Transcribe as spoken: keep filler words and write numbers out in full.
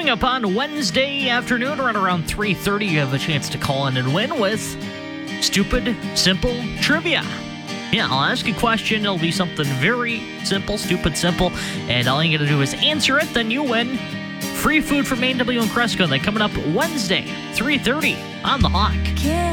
Coming up on Wednesday afternoon, right around three thirty, you have a chance to call in and win with Stupid Simple Trivia. Yeah, I'll ask a question. It'll be something very simple, stupid, simple, and all you got to do is answer it, then you win free food from A and W and Cresco. Then coming up Wednesday, three thirty on The Hawk.